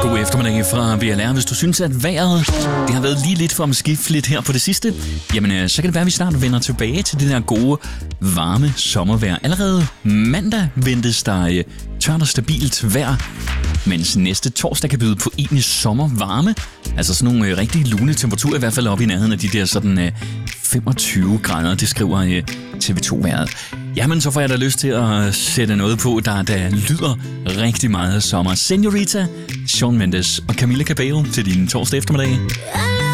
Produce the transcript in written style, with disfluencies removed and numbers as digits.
God eftermiddag fra VLR. Hvis du synes, at vejret det har været lige lidt for omskifteligt her på det sidste, jamen så kan det være, at vi snart vender tilbage til det der gode, varme sommervejr. Allerede mandag ventes der tørt og stabilt vejr, mens næste torsdag kan byde på egentlig sommervarme. Altså sådan nogle rigtig lune temperaturer, i hvert fald oppe i nærheden af de der sådan 25 grader, det skriver TV2-vejret. Jamen, så får jeg da lyst til at sætte noget på, der lyder rigtig meget sommer. Señorita, Shawn Mendes og Camila Cabello til din torsdag eftermiddag.